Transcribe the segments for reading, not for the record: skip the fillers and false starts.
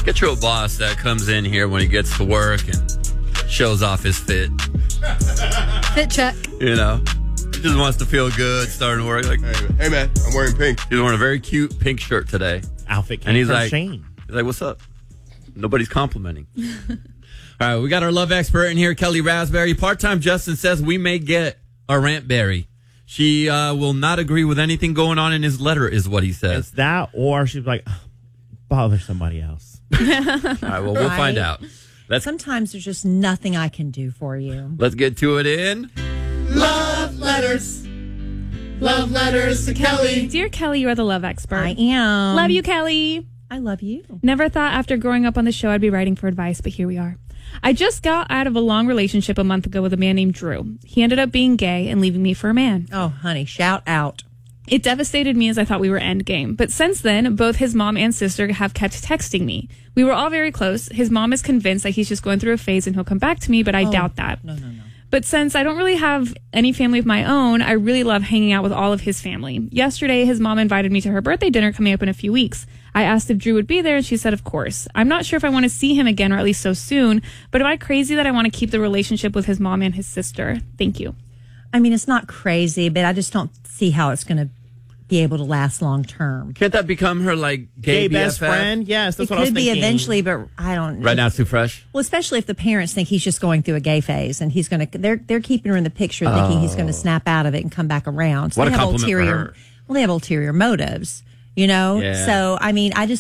Get you a boss that comes in here when he gets to work and shows off his fit. Fit check. You know, he just wants to feel good starting work. Like, hey man, I'm wearing pink. He's wearing a very cute pink shirt today. Outfit came and he's from like, Shane. He's like, what's up? Nobody's complimenting. All right, we got our love expert in here, Kelly Raspberry. Part-time Justin says we may get a rantberry. She will not agree with anything going on in his letter, is what he says. It's that, or she's like, bother somebody else. All right, well, we'll find out. Sometimes there's just nothing I can do for you. Let's get to it in Love Letters. Love Letters to Kelly. Dear Kelly, you are the love expert. I am. Love you, Kelly. I love you. Never thought after growing up on the show I'd be writing for advice, but here we are. I just got out of a long relationship a month ago with a man named Drew. He ended up being gay and leaving me for a man. Oh, honey, shout out. It devastated me as I thought we were endgame. But since then, both his mom and sister have kept texting me. We were all very close. His mom is convinced that he's just going through a phase and he'll come back to me, but I doubt that. No. But since I don't really have any family of my own, I really love hanging out with all of his family. Yesterday, his mom invited me to her birthday dinner coming up in a few weeks. I asked if Drew would be there, and she said, of course. I'm not sure if I want to see him again, or at least so soon, but am I crazy that I want to keep the relationship with his mom and his sister? Thank you. I mean, it's not crazy, but I just don't see how it's going to be able to last long term. Can't that become her, like, gay best BFF? friend? Yes, that's what I was It could thinking. be eventually, but I don't. Right now, it's too fresh. Well, especially if the parents think he's just going through a gay phase, and he's going to. They're keeping her in the picture, thinking he's going to snap out of it and come back around. So What they a have compliment for ulterior. her. Well, they have ulterior motives, you know. Yeah. So I mean, I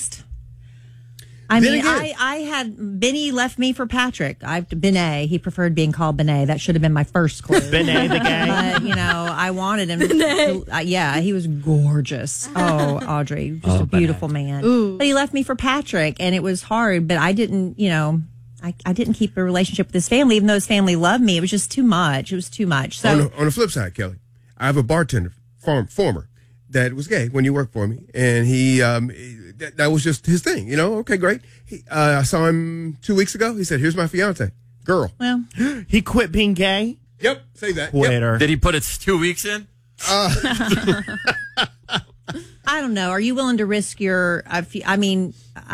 Then mean, again- I had Benny left me for Patrick. Benet. He preferred being called Benet. That should have been my first clue. Benet the gay. But, you know, I wanted him. Yeah, he was gorgeous. Oh, Audrey, just a beautiful man. But he left me for Patrick, and it was hard. But I didn't, you know, I didn't keep a relationship with his family, even though his family loved me. It was just too much. It was too much. So On the flip side, Kelly, I have a bartender, former, that was gay when you worked for me, and he that was just his thing. You know, okay, great. I saw him 2 weeks ago. He said, "Here's my fiance, girl." well, He quit being gay? Yep, say that. Yep. Quitter. Did he put it 2 weeks in? I don't know. Are you willing to risk your? I mean,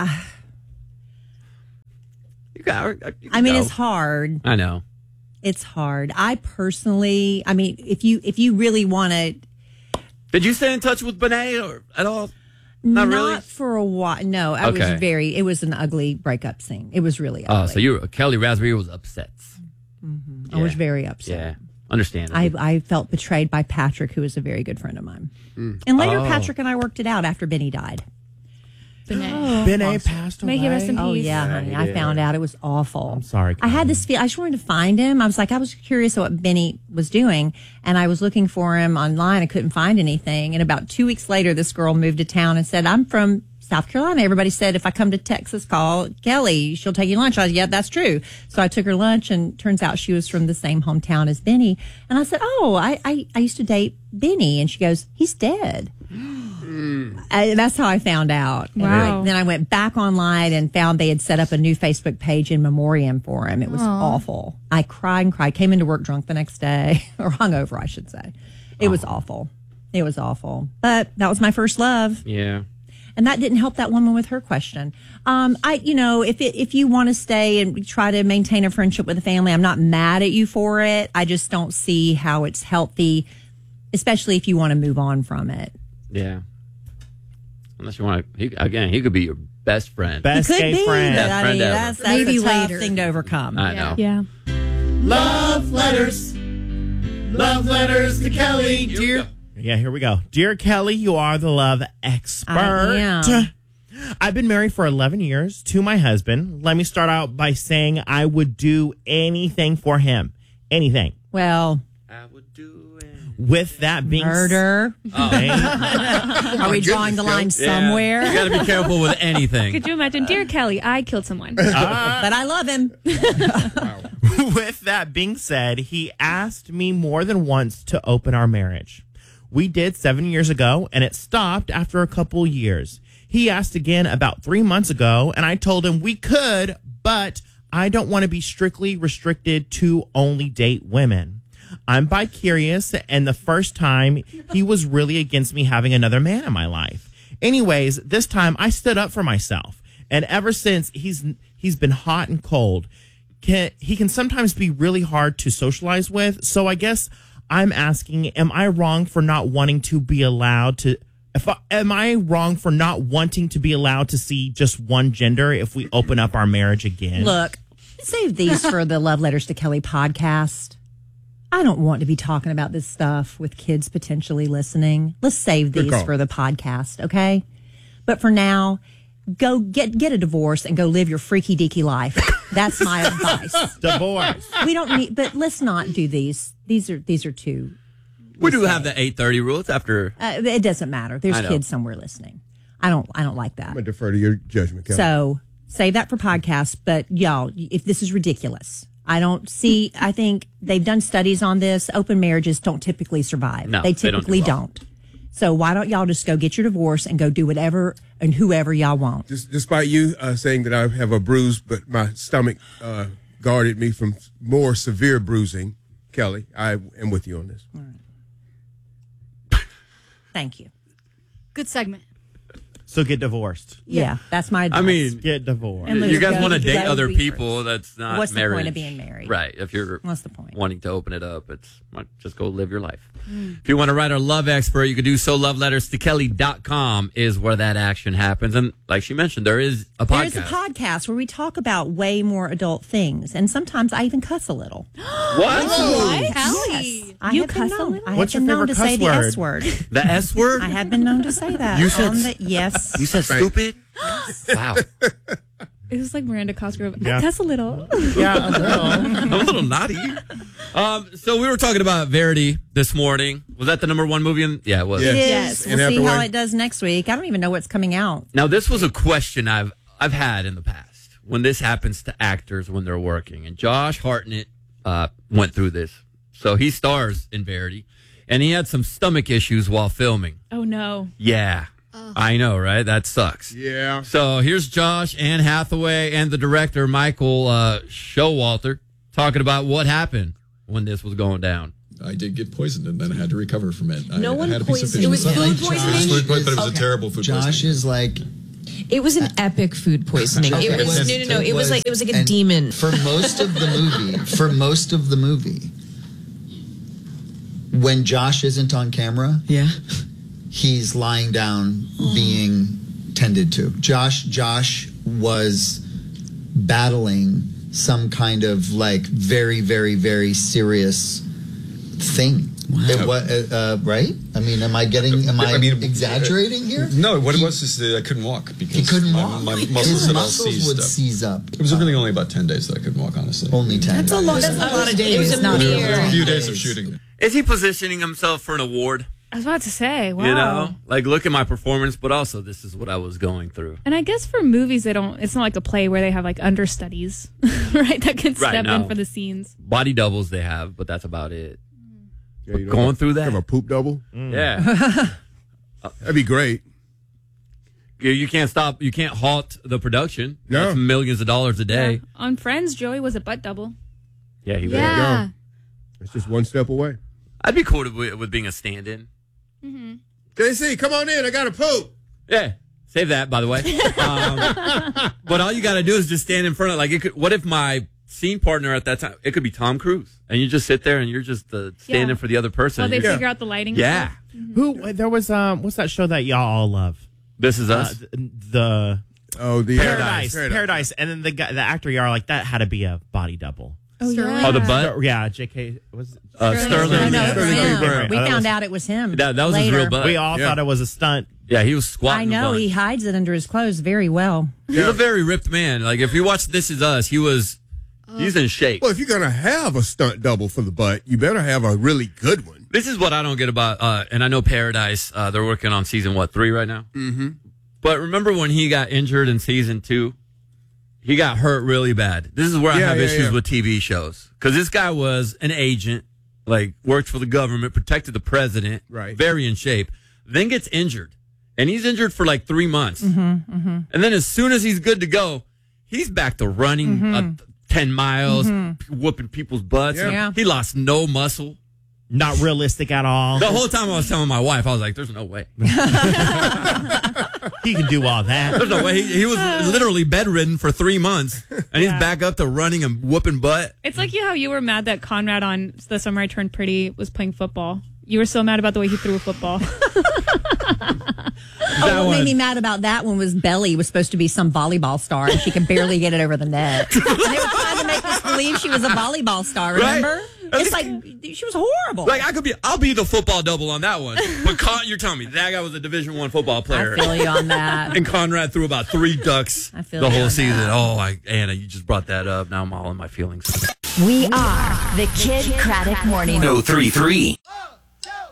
You got. it's hard. I know. It's hard. I personally, I mean, if you really want to. Did you stay in touch with Benet or at all? Not really. For a while. No, Okay. it was an ugly breakup scene. It was really ugly. Oh, so Kelly Raspberry was upset. I was very upset. Yeah, understandable. I felt betrayed by Patrick, who is a very good friend of mine. And later, Patrick and I worked it out after Benny died. Benet passed away. May he rest in Oh, peace. yeah, honey. I found out it was awful. I'm sorry, I had this feel. I just wanted to find him. I was curious what Benny was doing, and I was looking for him online. I couldn't find anything. And about 2 weeks later, this girl moved to town and said, "I'm from South Carolina." Everybody said, if I come to Texas, call Kelly. She'll take you lunch. I was, yeah, that's true. So I took her lunch, and turns out she was from the same hometown as Benny. And I said, "Oh, I used to date Benny." And she goes, "He's dead." That's how I found out. Wow. And then I went back online and found they had set up a new Facebook page in memoriam for him. It was awful. I cried and cried. Came into work drunk the next day, or hungover, I should say. It was awful. It was awful. But that was my first love. yeah. And that didn't help that woman with her question. If you want to stay and try to maintain a friendship with the family, I'm not mad at you for it. I just don't see how it's healthy, especially if you want to move on from it. Yeah. Unless you want to, he could be your best friend. Best It could gay be, friend. but Best I friend mean, ever. that's Maybe a tough later. thing to overcome. I know. Yeah. Love Letters. Love Letters to Kelly. Dear. Yeah, here we go. Dear Kelly, you are the love expert. I am. I've been married for 11 years to my husband. Let me start out by saying I would do anything for him. Anything. Well, I would do it. With that being murder. Are we drawing the line somewhere? You got to be careful with anything. Could you imagine? Dear Kelly, I killed someone. But I love him. With that being said, he asked me more than once to open our marriage. We did 7 years ago, and it stopped after a couple years. He asked again about 3 months ago, and I told him we could, but I don't want to be strictly restricted to only date women. I'm bi-curious, and the first time he was really against me having another man in my life. Anyways, this time I stood up for myself, And ever since, he's been hot and cold. He can sometimes be really hard to socialize with. So I guess I'm asking, am I wrong for not wanting to be allowed to... am I wrong for not wanting to be allowed to see just one gender if we open up our marriage again? Look, save these for the Love Letters to Kelly podcast. I don't want to be talking about this stuff with kids potentially listening. Let's save these for the podcast, okay? But for now, go get a divorce and go live your freaky deaky life. That's my advice. Divorce. We don't need, but let's not do these. These are too. We do have the 8:30 rules after. It doesn't matter. There's kids somewhere listening. I don't like that. I'm going to defer to your judgment, Kelly. So save that for podcasts. But y'all, if this is ridiculous, I think they've done studies on this. Open marriages don't typically survive. No, they typically they don't. So why don't y'all just go get your divorce and go do whatever and whoever y'all want? Despite you saying that I have a bruise, but my stomach guarded me from more severe bruising, Kelly, I am with you on this. All right. Thank you. Good segment. So get divorced. Yeah, that's my advice. I mean, Get divorced. And you guys go- want to date go other be people? free. That's not What's the marriage. point of being married? Right. If you're What's the point? wanting to open it up, just go live your life. If you want to write our love expert, you can do so. Loveletterstokelly.com is where that action happens. And like she mentioned, there is a podcast. There's a podcast where we talk about way more adult things, and sometimes I even cuss a little. What? Allie. I You have been cuss a known. little? I have What's your been known favorite to say cuss the word? S word. The S word? I have been known to say that. You said- Yes. You said stupid? Wow. It was like Miranda Cosgrove. Yeah. I cuss a little. Yeah, a little. I'm a little naughty. So we were talking about Verity this morning. Was that the number one movie? Yeah, it was. Yeah. It is. Yes. We'll Anne see how Hathaway. it does next week. I don't even know what's coming out. Now, this was a question I've had in the past when this happens to actors when they're working. And Josh Hartnett went through this. So he stars in Verity, and he had some stomach issues while filming. Oh, no. Yeah. I know, right? That sucks. Yeah. So here's Josh, Anne Hathaway, and the director, Michael Showalter, talking about what happened when this was going down. I did get poisoned and then I had to recover from it. No I one had a piece of poisoned. fish It was in the food stomach. poisoning? It was food, but it was a terrible food Josh poisoning. is like It was an epic food poisoning. Okay, It was no. It was like a and demon. for most of the movie. When Josh isn't on camera, Yeah. he's lying down being tended to. Josh was battling some kind of like very, very, very serious thing. It was, right? I mean, am I exaggerating here? No, what it was is that I couldn't walk because He couldn't walk. my His muscles had all muscles would seized up. seize up. It was really only about 10 days that I couldn't walk, honestly. Only 10. That's a lot of days. It was a There were mere. a few days of shooting. Is he positioning himself for an award? I was about to say, wow. You know, like look at my performance, but also this is what I was going through. And I guess for movies, it's not like a play where they have like understudies, right? That can step no. in for the scenes. Body doubles they have, but that's about it. Yeah, you know, Going through that? Have a poop double? Yeah. That'd be great. You can't stop. You can't halt the production. No. That's millions of dollars a day. On Friends, Joey was a butt double. Yeah, he was. Yeah. It's just one step away. I'd be cool with being a stand-in. JC, come on in. I got to poop. Yeah. Save that, by the way. But all you got to do is just stand in front of, like, what if my scene partner at that time, it could be Tom Cruise, and you just sit there and you're just standing Yeah. for the other person. While they You're- figure out the lighting. and yeah. stuff. There was what's that show that y'all all love? This is us. The Oh, the Paradise. And then the actor y'all are like, that had to be a body double. Oh, yeah. Oh, the butt? Yeah, JK was Sterling. No, Yeah. it was him. Different. We That found was- out it was him. That was his later. real butt. we all thought it was a stunt. Yeah, he was squatting. I know a bunch. he hides it under his clothes very well. He's a very ripped man. Like, if you watch This Is Us, he's in shape. Well, if you're going to have a stunt double for the butt, you better have a really good one. This is what I don't get about, and I know Paradise, they're working on season, 3 right now? Mm-hmm. But remember when he got injured in season 2? He got hurt really bad. This is where I have issues with TV shows. Because this guy was an agent, like, worked for the government, protected the president, Right. very in shape, then gets injured. And he's injured for like 3 months. And then as soon as he's good to go, he's back to running 10 miles, whooping people's butts. Yeah. He lost no muscle. Not realistic at all. The whole time I was telling my wife, I was like, there's no way. He can do all that. There's no way. He was literally bedridden for 3 months, and he's back up to running and whooping butt. It's like how you were mad that Conrad on The Summer I Turned Pretty was playing football. You were so mad about the way he threw a football. What made me mad about that one was Belly was supposed to be some volleyball star, and she could barely get it over the net. And they were trying to make us believe she was a volleyball star, remember? Right? It's like, she was horrible. Like, I'll be the football double on that one. But you're telling me that guy was a Division I football player. I feel you on that. And Conrad threw about 3 ducks the whole season. That. Oh, Anna, you just brought that up. Now I'm all in my feelings. We are the Kid Craddock Morning. 1033.